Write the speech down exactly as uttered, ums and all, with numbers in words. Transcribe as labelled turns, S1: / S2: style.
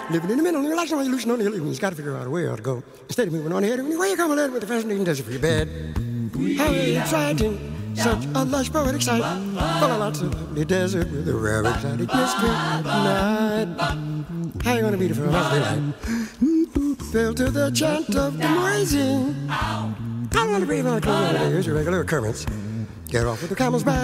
S1: Living in the middle, like somebody loose on the hill, you just got to figure out a way to go. Instead of moving on ahead, where you come along with the fascinating desert for your bed. How exciting! Such a lush, poetic sight. Full of lots of lovely desert with a rare, exotic mystery night. How you gonna beat it for a lovely light? Fell to the chant of the rising. I want to breathe on the cold. Here's your regular occurrence. Get off with the camel's back.